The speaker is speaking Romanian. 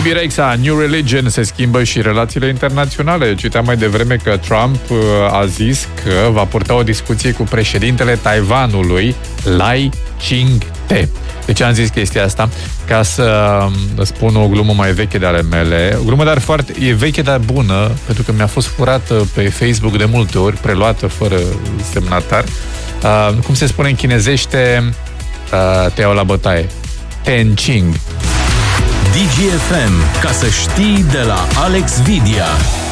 Bibi Rexha, New Religion, se schimbă și relațiile internaționale. Citeam mai devreme că Trump a zis că va purta o discuție cu președintele Taiwanului, Lai Ching-te. De ce am zis chestia asta? Ca să spun o glumă mai veche de ale mele. O glumă, dar e veche, dar bună, pentru că mi-a fost furată pe Facebook de multe ori, preluată fără semnatar. Cum se spune în chinezește, te iau la bătaie. Tencing. DGFM, ca să știi, de la Alex Vidia.